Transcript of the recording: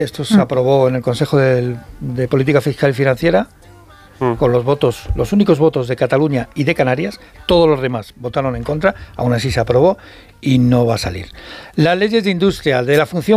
Esto se aprobó en el Consejo de Política Fiscal y Financiera con los únicos votos de Cataluña y de Canarias. Todos los demás votaron en contra, aún así se aprobó y no va a salir. Las leyes de industria, de la función